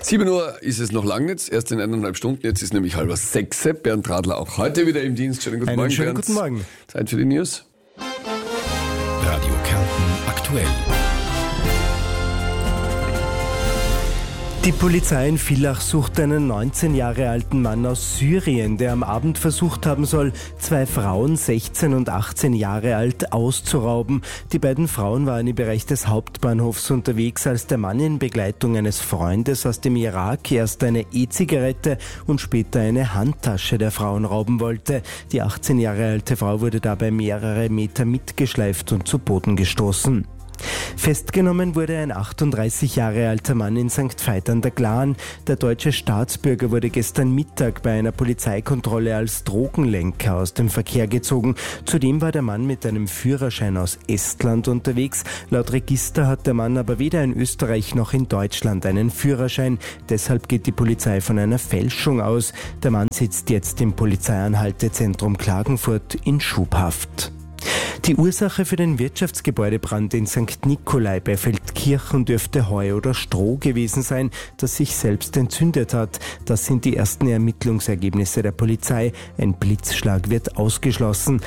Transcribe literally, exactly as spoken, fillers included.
sieben Uhr ist es noch lang nicht, erst in eineinhalb Stunden. Jetzt ist nämlich halber sechs. Bernd Radler auch heute wieder im Dienst. Schönen guten Einen Morgen, schönen Bernd. guten Morgen. Zeit für die News. Radio Kärnten aktuell. Die Polizei in Villach sucht einen neunzehn Jahre alten Mann aus Syrien, der am Abend versucht haben soll, zwei Frauen, sechzehn und achtzehn Jahre alt, auszurauben. Die beiden Frauen waren im Bereich des Hauptbahnhofs unterwegs, als der Mann in Begleitung eines Freundes aus dem Irak erst eine E-Zigarette und später eine Handtasche der Frauen rauben wollte. Die achtzehn Jahre alte Frau wurde dabei mehrere Meter mitgeschleift und zu Boden gestoßen. Festgenommen wurde ein achtunddreißig Jahre alter Mann in Sankt Veit an der Glan. Der deutsche Staatsbürger wurde gestern Mittag bei einer Polizeikontrolle als Drogenlenker aus dem Verkehr gezogen. Zudem war der Mann mit einem Führerschein aus Estland unterwegs. Laut Register hat der Mann aber weder in Österreich noch in Deutschland einen Führerschein. Deshalb geht die Polizei von einer Fälschung aus. Der Mann sitzt jetzt im Polizeianhaltezentrum Klagenfurt in Schubhaft. Die Ursache für den Wirtschaftsgebäudebrand in Sankt Nikolai bei Feldkirchen dürfte Heu oder Stroh gewesen sein, das sich selbst entzündet hat. Das sind die ersten Ermittlungsergebnisse der Polizei. Ein Blitzschlag wird ausgeschlossen.